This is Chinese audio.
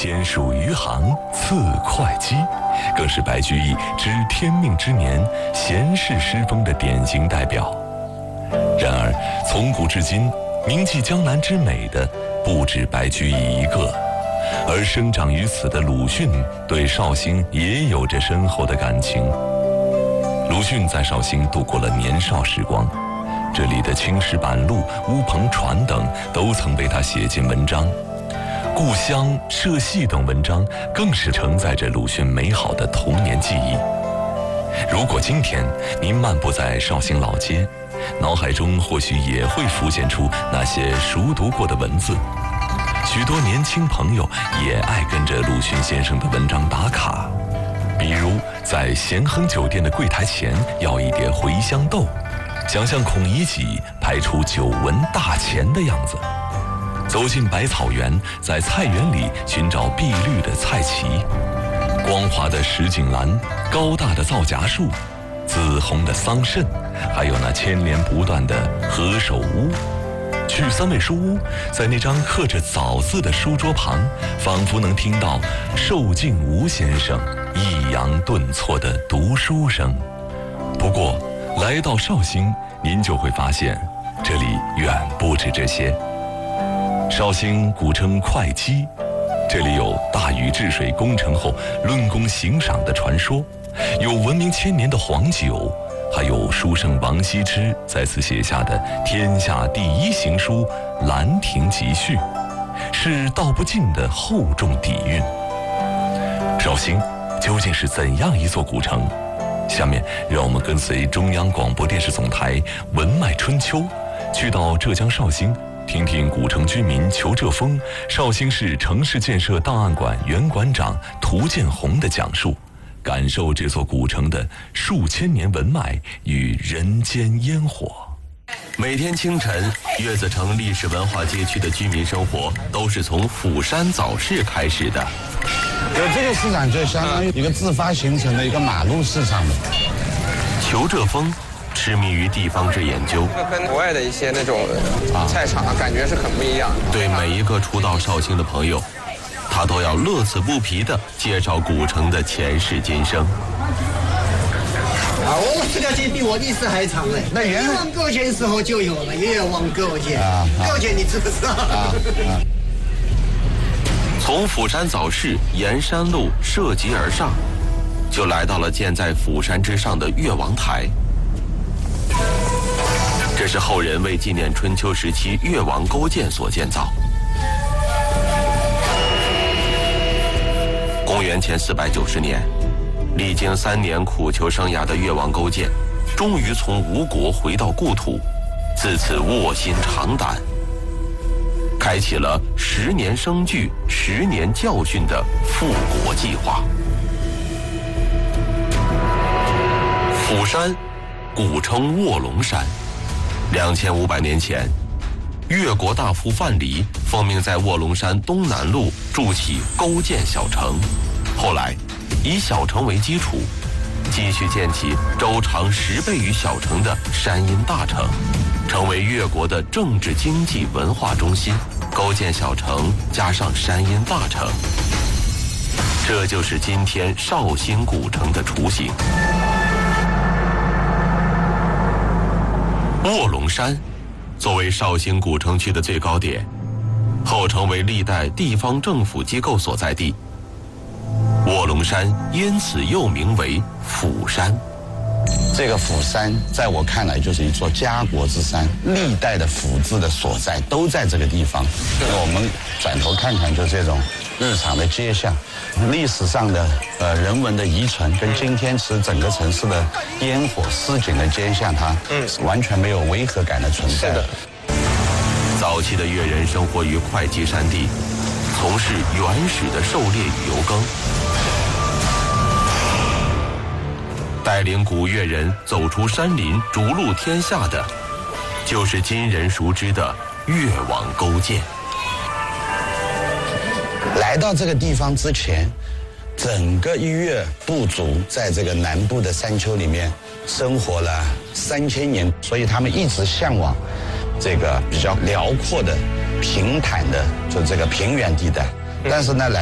仙术余杭，赐会稽，更是白居易知天命之年闲适诗风的典型代表。然而，从古至今，铭记江南之美的不止白居易一个，而生长于此的鲁迅对绍兴也有着深厚的感情。鲁迅在绍兴度过了年少时光，这里的青石板路、乌篷船等都曾被他写进文章。故乡、社戏等文章更是承载着鲁迅美好的童年记忆。如果今天您漫步在绍兴老街，脑海中或许也会浮现出那些熟读过的文字。许多年轻朋友也爱跟着鲁迅先生的文章打卡，比如在咸亨酒店的柜台前要一碟茴香豆，想象孔乙己排出9文大钱的样子；走进百草园，在菜园里寻找碧绿的菜畦，光滑的石井栏，高大的皂荚树，紫红的桑葚，还有那牵连不断的何首乌。去三味书屋，在那张刻着枣字的书桌旁，仿佛能听到寿静吴先生抑扬顿挫的读书声。不过来到绍兴，您就会发现这里远不止这些。绍兴古称会稽，这里有大禹治水工程后论功行赏的传说，有闻名千年的黄酒，还有书圣王羲之在此写下的天下第一行书《兰亭集序》，是道不尽的厚重底蕴。绍兴究竟是怎样一座古城？下面让我们跟随中央广播电视总台文脉春秋，去到浙江绍兴，听听古城居民裘浙峰、绍兴市城市建设档案馆原馆长涂建宏的讲述，感受这座古城的数千年文脉与人间烟火。 每天清晨，月子城历史文化街区的居民生活都是从釜山早市开始的。 这个市场就相当于一个自发形成的一个马路市场的。 裘浙峰痴迷于地方志研究， 跟国外的一些那种菜场感觉是很不一样的。 对每一个初到绍兴的朋友，他都要乐此不疲地介绍古城的前世今生。 我这个街比我历史还长嘞。那越王勾践时候就有了，越王勾践。勾践你知不知道？ 从釜山早市沿山路涉级而上，就来到了建在釜山之上的越王台。这是后人为纪念春秋时期越王勾践所建造。公元前490年，历经3年苦求生涯的越王勾践，终于从吴国回到故土，自此卧薪尝胆，开启了10年生聚、10年教训的复国计划。釜山，古称卧龙山。2500年前，越国大夫范蠡奉命在卧龙山东南路筑起勾践小城，后来以小城为基础，继续建起周长10倍于小城的山阴大城，成为越国的政治、经济、文化中心。勾践小城加上山阴大城，这就是今天绍兴古城的雏形。卧龙山作为绍兴古城区的最高点，后成为历代地方政府机构所在地。卧龙山因此又名为釜山。 这个釜山在我看来就是一座家国之山，历代的府字的所在都在这个地方。我们转头看看，就这种日常的街巷，历史上的人文的遗存，跟今天其实整个城市的烟火市井的街巷，它完全没有违和感的存在。 是的。 早期的越人生活于会稽山地，从事原始的狩猎与游耕。带领古越人走出山林，逐鹿天下的，就是今人熟知的越王勾践。 来到这个地方之前，整个越部族在这个南部的山丘里面生活了3000年，所以他们一直向往这个比较辽阔的、平坦的，就这个平原地带。但是呢，